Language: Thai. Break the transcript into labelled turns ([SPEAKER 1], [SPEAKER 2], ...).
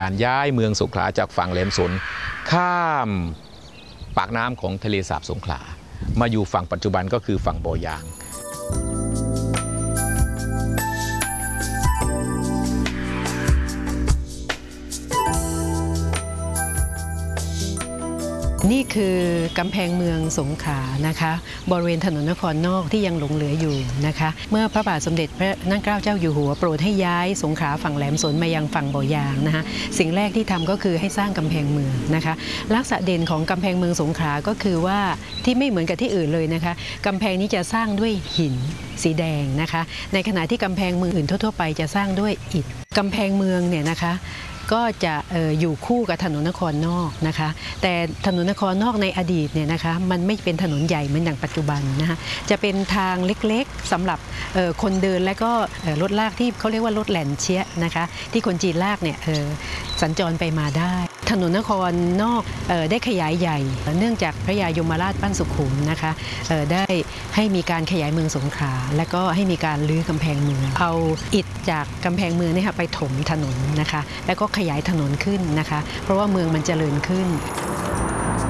[SPEAKER 1] การย้ายเมืองสงขลาจากฝั่งแหลมสนข้ามปากน้ำของทะเลสาบสงขลามาอยู่ฝั่งปัจจุบันก็คือฝั่งบ่อยาง
[SPEAKER 2] นี่คือกำแพงเมืองสงขลานะคะบริเวณถนนนครนอกที่ยังหลงเหลืออยู่นะคะเมื่อพระบาทสมเด็จพระนั่งเกล้าเจ้าอยู่หัวโปรดให้ย้ายสงขลาฝั่งแหลมสนมายังฝั่งบ่อยางนะคะสิ่งแรกที่ทำก็คือให้สร้างกำแพงเมืองนะคะลักษณะเด่นของกำแพงเมืองสงขลาก็คือว่าที่ไม่เหมือนกับที่อื่นเลยนะคะกำแพงนี้จะสร้างด้วยหินสีแดงนะคะในขณะที่กำแพงเมืองอื่นทั่วๆไปจะสร้างด้วยอิฐกำแพงเมืองเนี่ยนะคะก็จะอยู่คู่กับถนนนครนอกนะคะแต่ถนนนครนอกในอดีตเนี่ยนะคะมันไม่เป็นถนนใหญ่เหมือนอย่างปัจจุบันนะคะจะเป็นทางเล็กๆสำหรับคนเดินและก็รถลากที่เขาเรียกว่ารถแหลนเชียนะคะที่คนจีนลากเนี่ยสัญจรไปมาได้ถนนนครนอกได้ขยายใหญ่เนื่องจากพระยายมราชปั้นสุขุมนะคะได้ให้มีการขยายเมืองสงขลาและก็ให้มีการรื้อกำแพงเมืองเอาอิฐจากกำแพงเมืองนี่ค่ะไปถมถนนนะคะแล้วก็ขยายถนนขึ้นนะคะเพราะว่าเมืองมันเจริญขึ้น